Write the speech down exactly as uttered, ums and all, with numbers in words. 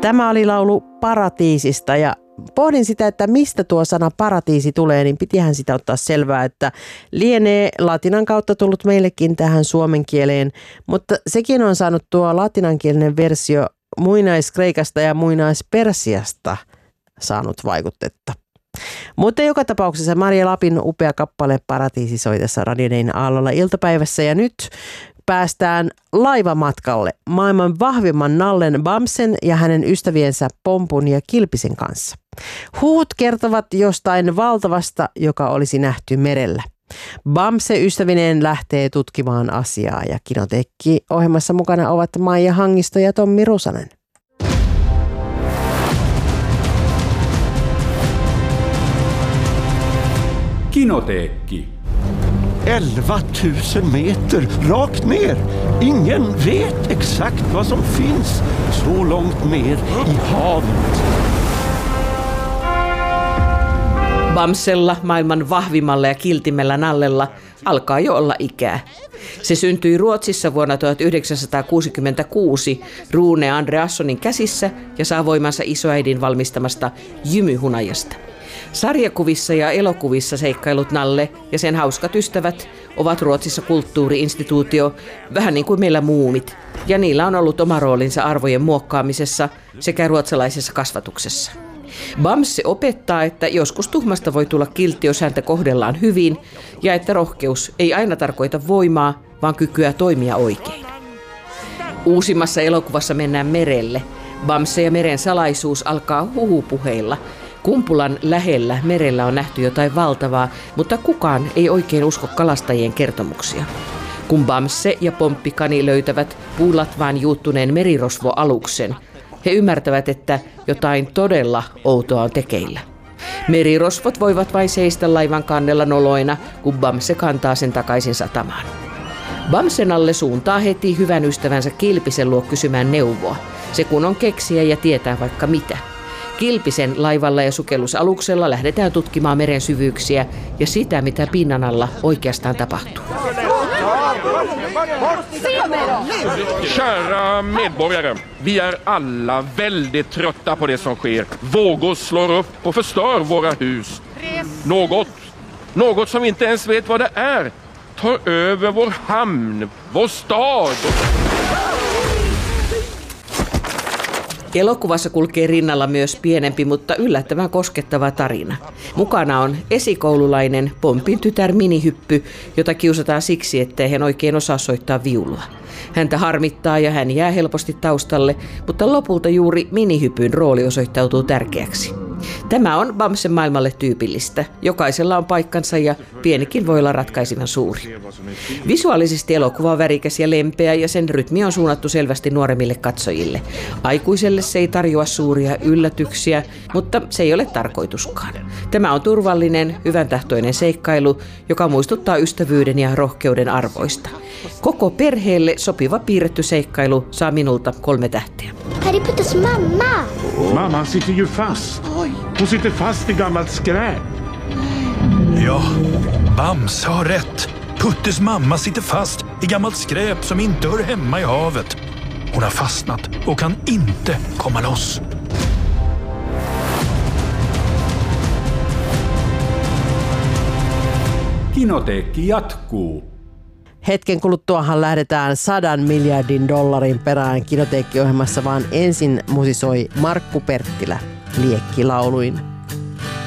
Tämä oli laulu Paratiisista ja pohdin sitä, että mistä tuo sana paratiisi tulee, niin pitihän sitä ottaa selvää, että lienee latinan kautta tullut meillekin tähän suomen kieleen, mutta sekin on saanut tuo latinankielinen versio muinaiskreikasta ja muinaispersiasta saanut vaikutetta. Mutta joka tapauksessa Maria Lapin upea kappale Paratiisi soi tässä Radio Dayn aallolla iltapäivässä ja nyt päästään laivamatkalle maailman vahvimman nallen Bamsen ja hänen ystäviensä Pompun ja Kilpisen kanssa. Huut kertovat jostain valtavasta, joka olisi nähty merellä. Bamse ystävineen lähtee tutkimaan asiaa ja Kinoteekki-ohjelmassa mukana ovat Maija Hangisto ja Tommi Rusanen. Kinoteekki. elva tusen meter rakt ner. Ingen vet exakt vad som finns så långt ner i havet. Bamsella, maailman vahvimmalla ja kiltimellä nallella, alkaa jo olla ikää. Se syntyi Ruotsissa vuonna tuhatyhdeksänsataakuusikymmentäkuusi Rune Andreassonin käsissä ja saa voimansa isoäidin valmistamasta jymyhunajasta. Sarjakuvissa ja elokuvissa seikkailut nalle ja sen hauskat ystävät ovat Ruotsissa kulttuuri-instituutio, vähän niin kuin meillä muumit, ja niillä on ollut oma roolinsa arvojen muokkaamisessa sekä ruotsalaisessa kasvatuksessa. Bamse opettaa, että joskus tuhmasta voi tulla kiltti, jos häntä kohdellaan hyvin, ja että rohkeus ei aina tarkoita voimaa, vaan kykyä toimia oikein. Uusimmassa elokuvassa mennään merelle. Bamse ja meren salaisuus alkaa huhupuheilla. Kumpulan lähellä merellä on nähty jotain valtavaa, mutta kukaan ei oikein usko kalastajien kertomuksia. Kun Bamse ja Pomppikani löytävät puulatvaan juuttuneen merirosvoaluksen, he ymmärtävät, että jotain todella outoa on tekeillä. Merirosvot voivat vain seistä laivan kannella noloina, kun Bamse kantaa sen takaisin satamaan. Bamsen alle suuntaa heti hyvän ystävänsä Kilpisen luo kysymään neuvoa. Se kun on keksiä ja tietää vaikka mitä. Kilpisen laivalla ja sukellusaluksella lähdetään tutkimaan meren syvyyksiä ja sitä, mitä pinnan alla oikeastaan tapahtuu. Kära medborgare, vi är alla väldigt trötta på det som sker. Vågor slår upp och förstör våra hus. Något, något som vi inte ens vet vad det är, tar över vår hamn, vår stad. Elokuvassa kulkee rinnalla myös pienempi, mutta yllättävän koskettava tarina. Mukana on esikoululainen Pompin tytär Minihyppy, jota kiusataan siksi, ettei hän oikein osaa soittaa viulua. Häntä harmittaa ja hän jää helposti taustalle, mutta lopulta juuri Minihypyn rooli osoittautuu tärkeäksi. Tämä on Bamsen maailmalle tyypillistä. Jokaisella on paikkansa ja pienikin voi olla ratkaisevan suuri. Visuaalisesti elokuva on värikäs ja lempeä ja sen rytmi on suunnattu selvästi nuoremmille katsojille. Aikuiselle se ei tarjoa suuria yllätyksiä, mutta se ei ole tarkoituskaan. Tämä on turvallinen, hyväntahtoinen seikkailu, joka muistuttaa ystävyyden ja rohkeuden arvoista. Koko perheelle sopiva piirretty seikkailu saa minulta kolme tähteä. Här är Puttes mamma. Mamma sitter ju fast. Hon sitter fast i gammalt skräp. Ja, Bamse har rätt. Puttes mamma sitter fast i gammalt skräp som inte hör hemma i havet. Hon har fastnat och kan inte komma loss. Kinoteekki jatkuu. Hetken kuluttuahan lähdetään sadan miljardin dollarin perään Kinoteekki-ohjelmassa, vaan ensin musisoi Markku Perttilä liekkilauluin.